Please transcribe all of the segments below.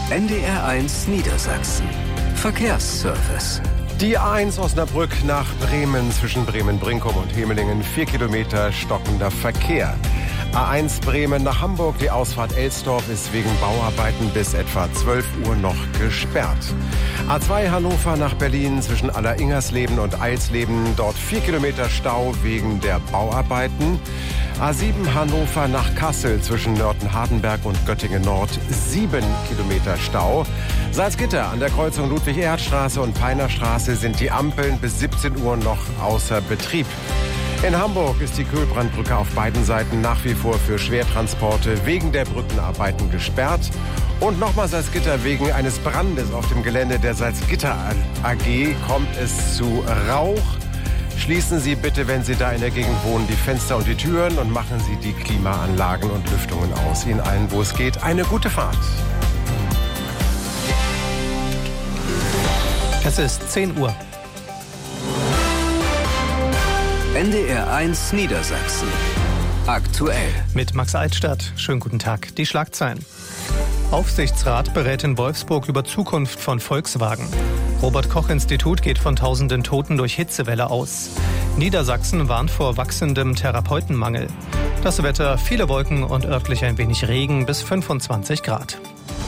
NDR1 Niedersachsen. Verkehrsservice. Die A1 Osnabrück nach Bremen zwischen Bremen-Brinkum und Hemelingen. 4 Kilometer stockender Verkehr. A1 Bremen nach Hamburg. Die Ausfahrt Elsdorf ist wegen Bauarbeiten bis etwa 12 Uhr noch gesperrt. A2 Hannover nach Berlin zwischen Aller-Ingersleben und Eilsleben. Dort 4 Kilometer Stau wegen der Bauarbeiten. A7 Hannover nach Kassel zwischen Nörten-Hardenberg und Göttingen Nord 7 Kilometer Stau. Salzgitter an der Kreuzung Ludwig-Erhard-Straße und Peinerstraße sind die Ampeln bis 17 Uhr noch außer Betrieb. In Hamburg ist die Kühlbrandbrücke auf beiden Seiten nach wie vor für Schwertransporte wegen der Brückenarbeiten gesperrt. Und nochmal Salzgitter: wegen eines Brandes auf dem Gelände der Salzgitter AG kommt es zu Rauch. Schließen Sie bitte, wenn Sie da in der Gegend wohnen, die Fenster und die Türen und machen Sie die Klimaanlagen und Lüftungen aus. Ihnen allen, wo es geht, eine gute Fahrt. Es ist 10 Uhr. NDR1 Niedersachsen. Aktuell. Mit Max Altstadt. Schönen guten Tag. Die Schlagzeilen. Aufsichtsrat berät in Wolfsburg über Zukunft von Volkswagen. Robert-Koch-Institut geht von tausenden Toten durch Hitzewelle aus. Niedersachsen warnt vor wachsendem Therapeutenmangel. Das Wetter: viele Wolken und örtlich ein wenig Regen bis 25 Grad.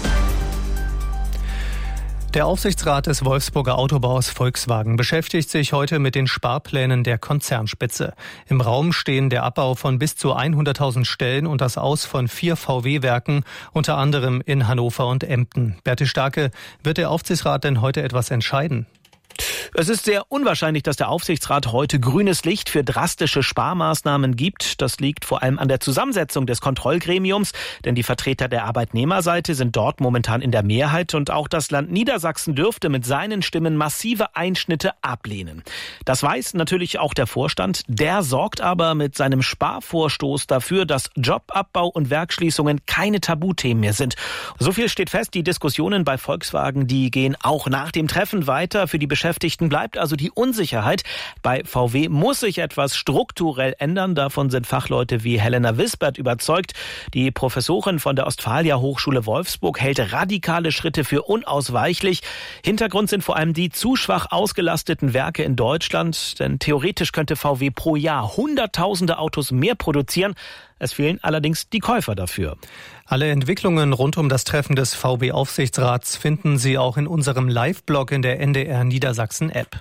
Der Aufsichtsrat des Wolfsburger Autobaus Volkswagen beschäftigt sich heute mit den Sparplänen der Konzernspitze. Im Raum stehen der Abbau von bis zu 100.000 Stellen und das Aus von 4 VW-Werken, unter anderem in Hannover und Emden. Berti Starke, wird der Aufsichtsrat denn heute etwas entscheiden? Es ist sehr unwahrscheinlich, dass der Aufsichtsrat heute grünes Licht für drastische Sparmaßnahmen gibt. Das liegt vor allem an der Zusammensetzung des Kontrollgremiums, denn die Vertreter der Arbeitnehmerseite sind dort momentan in der Mehrheit und auch das Land Niedersachsen dürfte mit seinen Stimmen massive Einschnitte ablehnen. Das weiß natürlich auch der Vorstand. Der sorgt aber mit seinem Sparvorstoß dafür, dass Jobabbau und Werksschließungen keine Tabuthemen mehr sind. So viel steht fest: die Diskussionen bei Volkswagen, die gehen auch nach dem Treffen weiter. Für die Beschäftigten bleibt also die Unsicherheit. Bei VW muss sich etwas strukturell ändern. Davon sind Fachleute wie Helena Wispert überzeugt. Die Professorin von der Ostfalia Hochschule Wolfsburg hält radikale Schritte für unausweichlich. Hintergrund sind vor allem die zu schwach ausgelasteten Werke in Deutschland. Denn theoretisch könnte VW pro Jahr hunderttausende Autos mehr produzieren. Es fehlen allerdings die Käufer dafür. Alle Entwicklungen rund um das Treffen des VW-Aufsichtsrats finden Sie auch in unserem Live-Blog in der NDR Niedersachsen-App.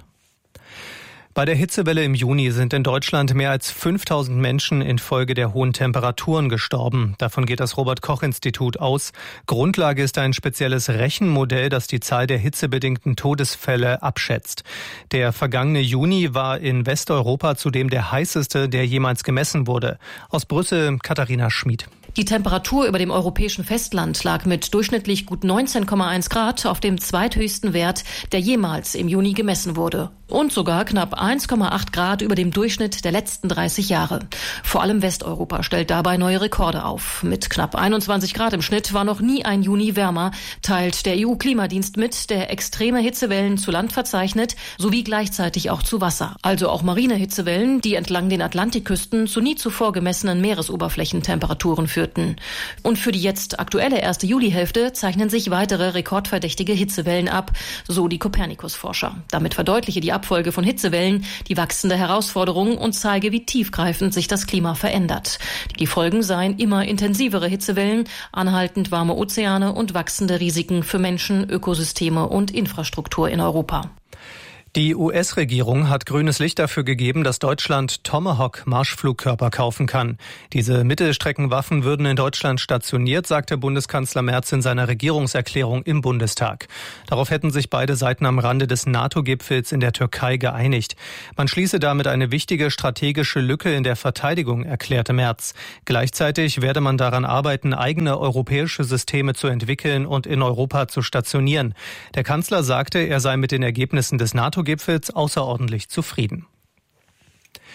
Bei der Hitzewelle im Juni sind in Deutschland mehr als 5.000 Menschen infolge der hohen Temperaturen gestorben. Davon geht das Robert-Koch-Institut aus. Grundlage ist ein spezielles Rechenmodell, das die Zahl der hitzebedingten Todesfälle abschätzt. Der vergangene Juni war in Westeuropa zudem der heißeste, der jemals gemessen wurde. Aus Brüssel Katharina Schmid. Die Temperatur über dem europäischen Festland lag mit durchschnittlich gut 19,1 Grad auf dem zweithöchsten Wert, der jemals im Juni gemessen wurde. Und sogar knapp 1,8 Grad über dem Durchschnitt der letzten 30 Jahre. Vor allem Westeuropa stellt dabei neue Rekorde auf. Mit knapp 21 Grad im Schnitt war noch nie ein Juni wärmer, teilt der EU-Klimadienst mit, der extreme Hitzewellen zu Land verzeichnet, sowie gleichzeitig auch zu Wasser. Also auch marine Hitzewellen, die entlang den Atlantikküsten zu nie zuvor gemessenen Meeresoberflächentemperaturen führten. Und für die jetzt aktuelle erste Julihälfte zeichnen sich weitere rekordverdächtige Hitzewellen ab, so die Copernicus-Forscher. Damit verdeutliche die Abfolge von Hitzewellen die wachsende Herausforderung und zeige, wie tiefgreifend sich das Klima verändert. Die Folgen seien immer intensivere Hitzewellen, anhaltend warme Ozeane und wachsende Risiken für Menschen, Ökosysteme und Infrastruktur in Europa. Die US-Regierung hat grünes Licht dafür gegeben, dass Deutschland Tomahawk-Marschflugkörper kaufen kann. Diese Mittelstreckenwaffen würden in Deutschland stationiert, sagte Bundeskanzler Merz in seiner Regierungserklärung im Bundestag. Darauf hätten sich beide Seiten am Rande des NATO-Gipfels in der Türkei geeinigt. Man schließe damit eine wichtige strategische Lücke in der Verteidigung, erklärte Merz. Gleichzeitig werde man daran arbeiten, eigene europäische Systeme zu entwickeln und in Europa zu stationieren. Der Kanzler sagte, er sei mit den Ergebnissen des NATO-Gipfels außerordentlich zufrieden.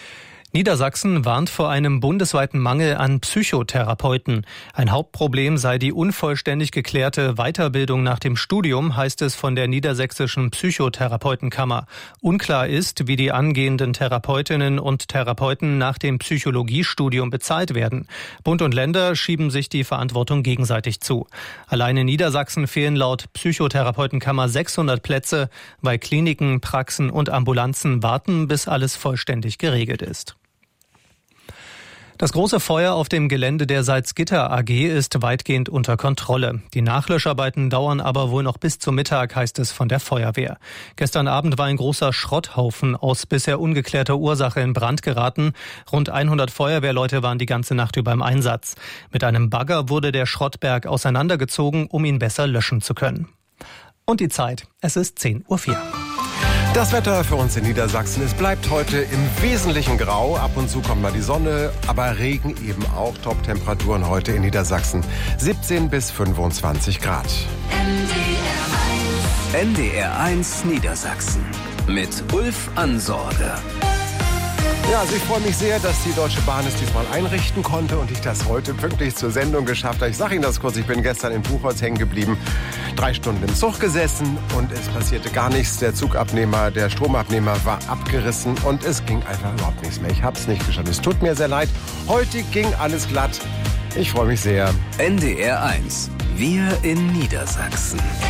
Niedersachsen warnt vor einem bundesweiten Mangel an Psychotherapeuten. Ein Hauptproblem sei die unvollständig geklärte Weiterbildung nach dem Studium, heißt es von der Niedersächsischen Psychotherapeutenkammer. Unklar ist, wie die angehenden Therapeutinnen und Therapeuten nach dem Psychologiestudium bezahlt werden. Bund und Länder schieben sich die Verantwortung gegenseitig zu. Allein in Niedersachsen fehlen laut Psychotherapeutenkammer 600 Plätze, weil Kliniken, Praxen und Ambulanzen warten, bis alles vollständig geregelt ist. Das große Feuer auf dem Gelände der Salzgitter AG ist weitgehend unter Kontrolle. Die Nachlöscharbeiten dauern aber wohl noch bis zum Mittag, heißt es von der Feuerwehr. Gestern Abend war ein großer Schrotthaufen aus bisher ungeklärter Ursache in Brand geraten. Rund 100 Feuerwehrleute waren die ganze Nacht über im Einsatz. Mit einem Bagger wurde der Schrottberg auseinandergezogen, um ihn besser löschen zu können. Und die Zeit, es ist 10:04 Uhr. Das Wetter für uns in Niedersachsen, es bleibt heute im Wesentlichen grau. Ab und zu kommt mal die Sonne, aber Regen eben auch. Top-Temperaturen heute in Niedersachsen 17 bis 25 Grad. NDR1 Niedersachsen mit Ulf Ansorge. Ja, also ich freue mich sehr, dass die Deutsche Bahn es diesmal einrichten konnte und ich das heute pünktlich zur Sendung geschafft habe. Ich sage Ihnen das kurz, ich bin gestern in Buchholz hängen geblieben, 3 Stunden im Zug gesessen und es passierte gar nichts. Der Zugabnehmer, der Stromabnehmer war abgerissen und es ging einfach überhaupt nichts mehr. Ich habe es nicht geschafft. Es tut mir sehr leid. Heute ging alles glatt. Ich freue mich sehr. NDR1, wir in Niedersachsen.